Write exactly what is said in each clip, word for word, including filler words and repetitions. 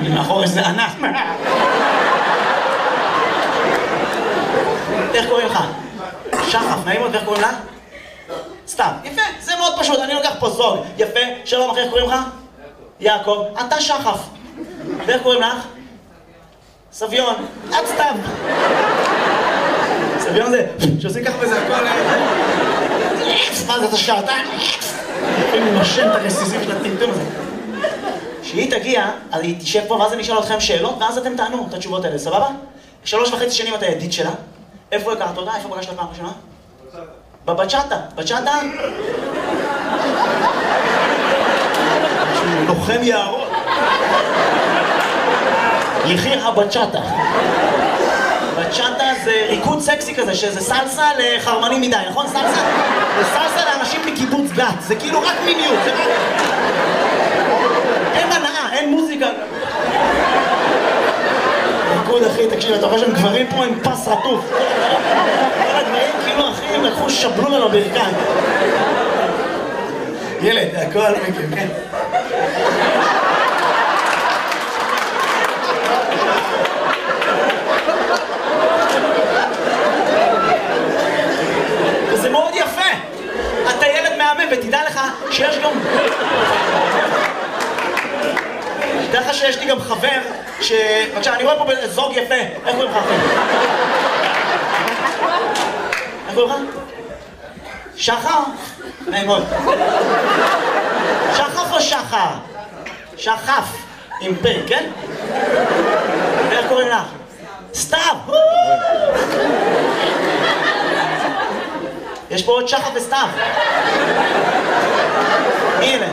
אני מאחור איזה ענק. איך קוראים לך? שחף, נעים מאוד, ואיך קוראים לה? סתיו. יפה, זה מאוד פשוט, אני לוקח פה זוג. יפה, שלום אחי, איך קוראים לך? יעקב. אתה שחף. ואיך קוראים לך? סביון. את סתיו. סביון זה, שעושים ככה וזה הכל... מה זה, אתה שעתיים? אני נושם את הרסיסים של הטמטום הזה. כשהיא תגיע, אז היא תשב פה, ואז אני אשאל אתכם שאלות, ואז אתם תענו את התשובות האלה, סבבה? שלוש וחצי שנים אתה ידיד שלה. איפה הכרת אותה? איפה פגשת פעם ראשונה? בבצ'אטה. בצ'אטה? שהוא לוחם יערות. יחיר הבצ'אטה. בצ'אטה זה ריקוד סקסי כזה, שזה סלסה לחרמנים מדי, נכון? סלסה? זה סלסה לאנשים מקיבוץ גת, זה כאילו רק מיניות, זה רק... אין הנאה, אין מוזיקה. ריקוד אחי, תקשיב, אתה רואה שם גברים פה עם פס רטוף. כל הגברים כאילו אחי, הם לקחו שבלו לנו ברכיים. ילד, הכל מכיר, כן? וזה מאוד יפה. אתה ילד מהמם, ותדע לך שיש גם... תדע לך שיש לי גם חבר ש... בבקשה, אני רואה פה זוג יפה. איך קוראים לך אחי? איך קוראים לך? שחר? נעים מאוד. שחף או שחר? שחף. עם פה, כן? ואיך קוראים לך? סתיו! יש פה עוד שחף וסתיו. הנה.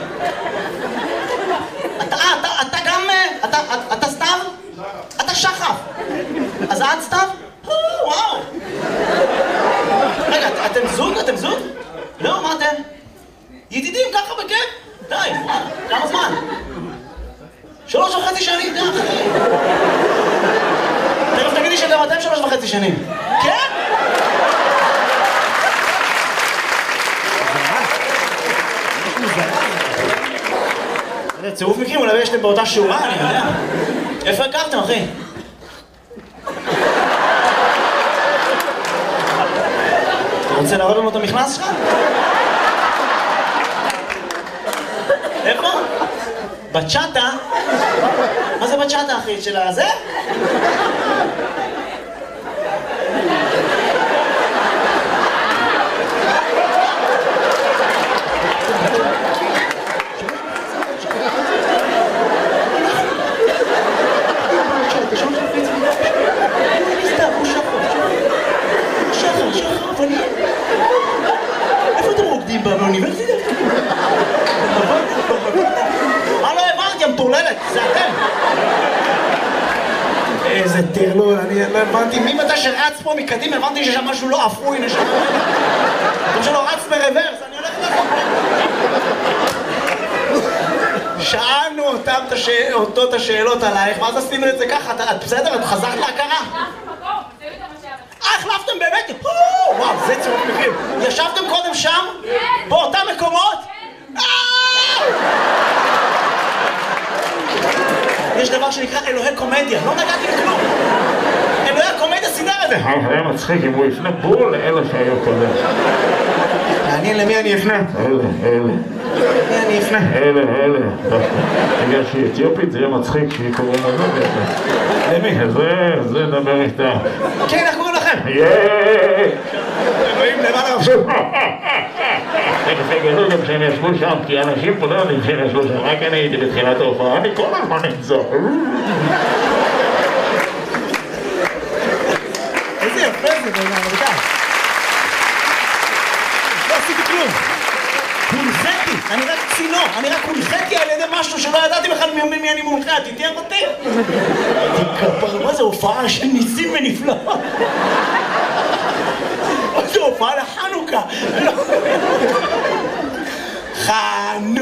אתה, אתה, אתה גם... אתה, אתה סתיו? אתה שחף. אז את סתיו? וואו. רגע, אתם זוג? אתם זוג? לא, מה אתם? ידידים ככה בכיף? די, כמה זמן? שלוש וחצי שנים, די אחי. תכף תגידי שגם אתם שלוש וחצי שנים. כן? צירוף מקרים, אולי יש אתם באותה שורה, אני יודע. איפה הכרתם, אחי? אתה רוצה להראות לנו את המכנס שלך? איפה? בצ'אטה? מה זה בצ'אטה, אחי? של הזה? איפה אתם רוקדים באוניברסיטה? מה לא הבנתי, המטורללת, זה אתם. איזה טרלול, אני לא הבנתי, מי מתי שרץ פה מקדימה, הבנתי שיש שם משהו לא אפוי, נשמע. כמו שלא רץ ברוורס, אני הולך לעשות. שאלנו אותם אותו את השאלות עלייך, ואז עשינו את זה ככה, את בסדר? את חזרת להכרה? אה, החלפתם באמת? וואו, זה צירוף מקרים. ישבתם קודם שם? באותם מקומות? יש דבר שנקרא אלוהי קומדיה, לא נגעתי בכלום. אלוהי הקומדיה סידר את זה. היה מצחיק אם הוא יפנה בול לאלה שהיו קודם. מעניין למי אני אפנה? אלה, אלה. למי אני אפנה? אלה, אלה. בגלל שהיא אתיופית זה יהיה מצחיק שהיא קוראים לזה. למי? זה, זה דבר איתה. כן, איך קוראים לכם? יאיי! אלוהים למעלה רבשו. תכף תגלו גם שהם ישבו שם, כי אנשים פה לא יודעים שהם ישבו שם, רק אני הייתי בתחילת ההופעה, אני כל הזמן נמצא. איזה יפה זה בעניין, רבותיי. לא עשיתי כלום. הונחיתי, אני רק צינור, אני רק הונחיתי על ידי משהו שלא ידעתי בכלל מי אני מונחה, תתייך אותי. כפר, מה זה הופעה של ניסים ונפלאות? מה זה הופעה לחנוכה? חנוכה.